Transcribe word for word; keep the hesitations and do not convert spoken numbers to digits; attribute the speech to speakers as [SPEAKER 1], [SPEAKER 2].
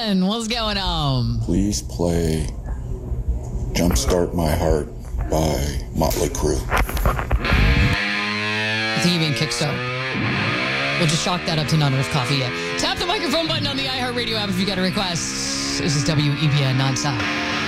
[SPEAKER 1] Ben, what's going on?
[SPEAKER 2] Please play Jumpstart My Heart by Motley Crue.
[SPEAKER 1] I think you mean Kickstart. We'll just chalk that up to None Earth Coffee. Yeah. Tap the microphone button on the iHeartRadio app if you got a request. This is W E B N nonstop.